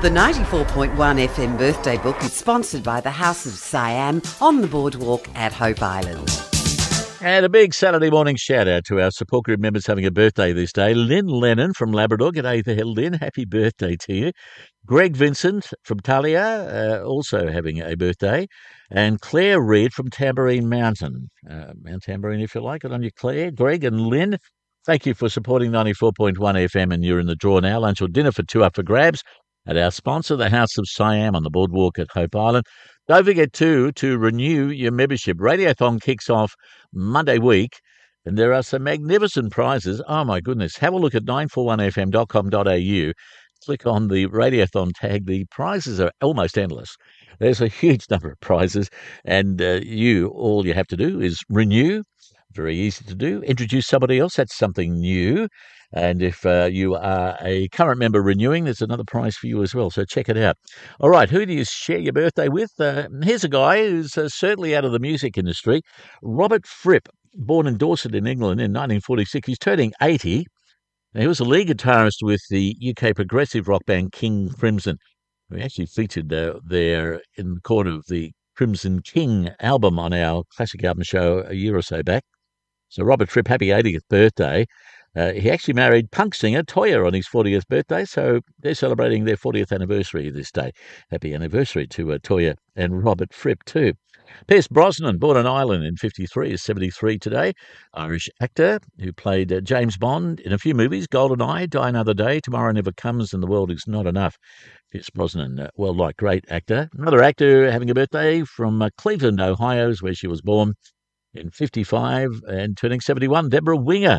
The 94.1 FM birthday book is sponsored by the House of Siam on the boardwalk at Hope Island. And a big Saturday morning shout out to our support group members having a birthday this day. Lynn Lennon from Labrador. G'day there, Lynn. Happy birthday to you. Greg Vincent from Talia, also having a birthday. And Claire Reid from Tambourine Mountain. Mount Tambourine, if you like. Good on you, Claire. Greg and Lynn, thank you for supporting 94.1 FM, and you're in the draw now. Lunch or dinner for two up for grabs at our sponsor, the House of Siam on the boardwalk at Hope Island. Don't forget, too, to renew your membership. Radiothon kicks off Monday week, and there are some magnificent prizes. Oh, my goodness. Have a look at 941fm.com.au. Click on the Radiothon tag. The prizes are almost endless. There's a huge number of prizes, and all you have to do is renew. Very easy to do. Introduce somebody else. That's something new. And if you are a current member renewing, there's another prize for you as well. So check it out. All right, who do you share your birthday with? Here's a guy who's certainly out of the music industry. Robert Fripp, born in Dorset in England in 1946. He's turning 80. Now, he was a lead guitarist with the UK progressive rock band King Crimson. We actually featured there in the court of the Crimson King album on our classic album show a year or so back. So Robert Fripp, happy 80th birthday. He actually married punk singer Toyah on his 40th birthday, so they're celebrating their 40th anniversary this day. Happy anniversary to Toyah and Robert Fripp too. Pierce Brosnan, born in Ireland in 1953, is 73 today. Irish actor who played James Bond in a few movies, GoldenEye, Die Another Day, Tomorrow Never Comes, and The World Is Not Enough. Pierce Brosnan, well-liked, great actor. Another actor having a birthday from Cleveland, Ohio, is where she was born in 1955 and turning 71, Deborah Winger.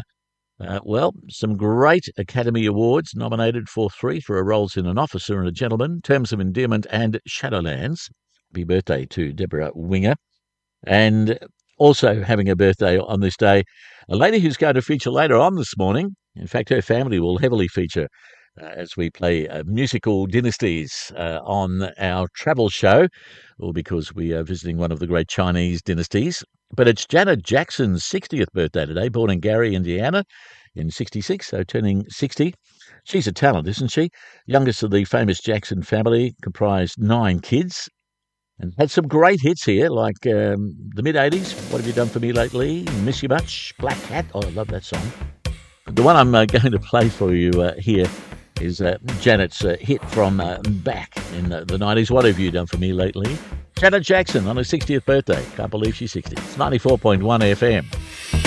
Some great Academy Awards, nominated for 3 for her roles in An Officer and a Gentleman, Terms of Endearment, and Shadowlands. Happy birthday to Deborah Winger. And also having a birthday on this day, a lady who's going to feature later on this morning. In fact, her family will heavily feature as we play musical dynasties on our travel show, or because we are visiting one of the great Chinese dynasties. But it's Janet Jackson's 60th birthday today, born in Gary, Indiana in 1966, so turning 60. She's a talent, isn't she? Youngest of the famous Jackson family, comprised 9 kids, and had some great hits here, like the mid-80s, What Have You Done For Me Lately, Miss You Much, Black Cat. Oh, I love that song. But the one I'm going to play for you here is Janet's hit from back in the 90s, What Have You Done For Me Lately? Janet Jackson on her 60th birthday. Can't believe she's 60. It's 94.1 FM.